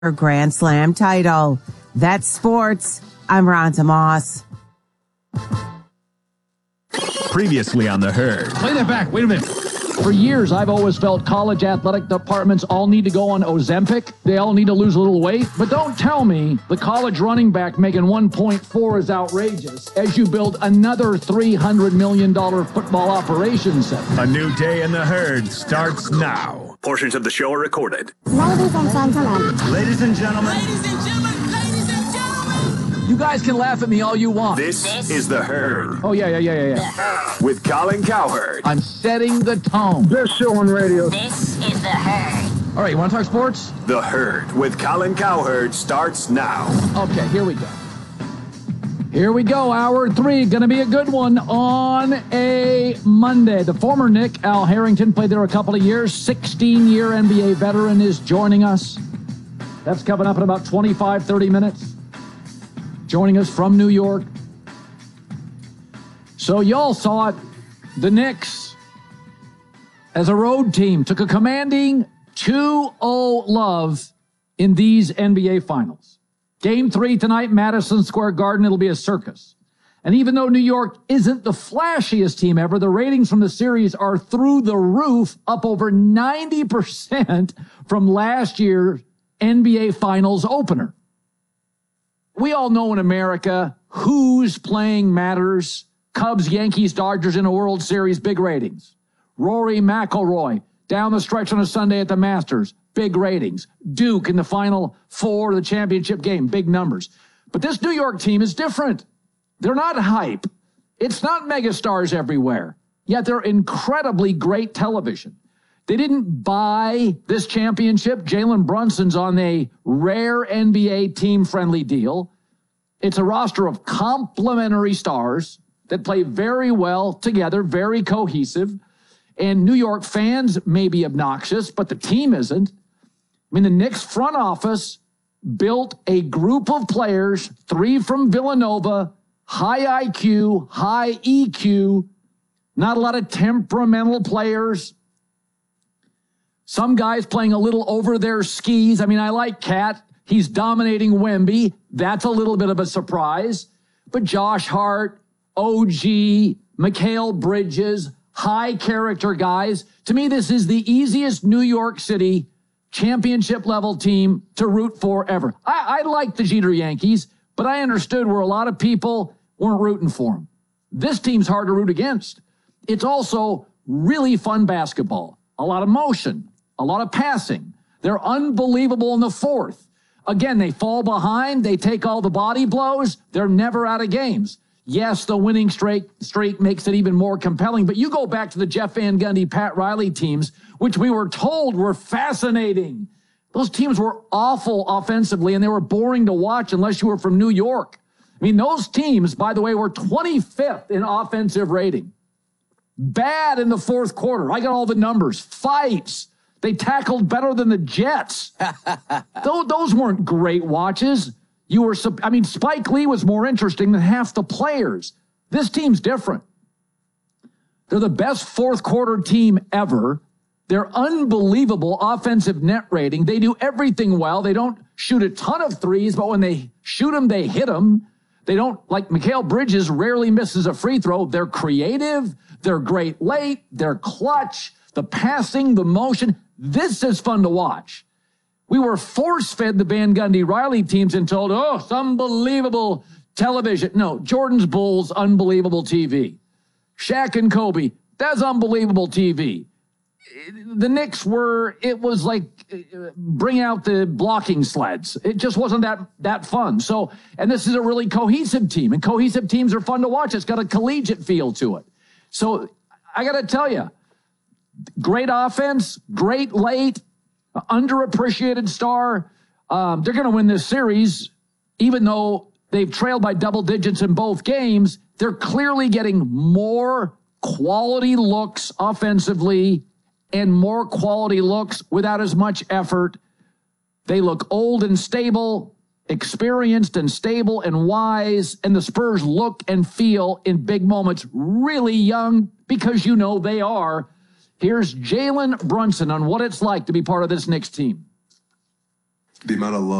Grand Slam title. That's sports. I'm Rhonda Moss. Previously on The Herd. Play that back. Wait a minute. For years, I've always felt college athletic departments all need to go on Ozempic. They all need to lose a little weight. But don't tell me the college running back making 1.4 is outrageous as you build another $300 million football operations center. A new day in The Herd starts now. Portions of the show are recorded. Ladies and gentlemen. Ladies and gentlemen. Ladies and gentlemen. Ladies and gentlemen. You guys can laugh at me all you want. This is The Herd. Oh, yeah. With Colin Cowherd. I'm setting the tone. Best show on radio. This is The Herd. All right, you want to talk sports? The Herd with Colin Cowherd starts now. Okay, here we go. Here we go, hour 3. Going to be a good one on a Monday. The former Nick, Al Harrington, played there a couple of years. 16-year NBA veteran is joining us. That's coming up in about 25, 30 minutes. Joining us from New York. So y'all saw it. The Knicks, as a road team, took a commanding 2-0 love in these NBA Finals. Game 3 tonight, Madison Square Garden. It'll be a circus. And even though New York isn't the flashiest team ever, the ratings from the series are through the roof, up over 90% from last year's NBA Finals opener. We all know in America, who's playing matters. Cubs, Yankees, Dodgers in a World Series, big ratings. Rory McIlroy down the stretch on a Sunday at the Masters, big ratings. Duke in the Final Four of the championship game, big numbers. But this New York team is different. They're not hype. It's not megastars everywhere, yet they're incredibly great television. They didn't buy this championship. Jalen Brunson's on a rare NBA team-friendly deal. It's a roster of complementary stars that play very well together, very cohesive. And New York fans may be obnoxious, but the team isn't. I mean, the Knicks front office built a group of players, 3 from Villanova, high IQ, high EQ, not a lot of temperamental players. Some guys playing a little over their skis. I mean, I like Cat. He's dominating Wemby. That's a little bit of a surprise. But Josh Hart, OG, Mikal Bridges, high character guys. To me, this is the easiest New York City championship level team to root for ever. I like the Jeter Yankees, but I understood where a lot of people weren't rooting for them. This team's hard to root against. It's also really fun basketball. A lot of motion, a lot of passing. They're unbelievable in the fourth. Again, they fall behind. They take all the body blows. They're never out of games. Yes, the winning streak makes it even more compelling, but you go back to the Jeff Van Gundy, Pat Riley teams, which we were told were fascinating. Those teams were awful offensively, and they were boring to watch unless you were from New York. I mean, those teams, by the way, were 25th in offensive rating. Bad in the fourth quarter. I got all the numbers. Fights. They tackled better than the Jets. Those weren't great watches. Spike Lee was more interesting than half the players. This team's different. They're the best fourth quarter team ever. They're unbelievable offensive net rating. They do everything well. They don't shoot a ton of threes, but when they shoot them, they hit them. They don't, like Mikal Bridges rarely misses a free throw. They're creative. They're great late. They're clutch. The passing, the motion. This is fun to watch. We were force-fed the Van Gundy Riley teams and told, oh, it's unbelievable television. No, Jordan's Bulls, unbelievable TV. Shaq and Kobe, that's unbelievable TV. The Knicks it was like bring out the blocking sleds. It just wasn't that fun. So, and this is a really cohesive team, and cohesive teams are fun to watch. It's got a collegiate feel to it. So I got to tell you, great offense, great late, underappreciated star. They're going to win this series, even though they've trailed by double digits in both games. They're clearly getting more quality looks offensively and more quality looks without as much effort. They look old and stable, experienced and stable and wise, and the Spurs look and feel in big moments really young because you know they are. Here's Jalen Brunson on what it's like to be part of this Knicks team. the amount of love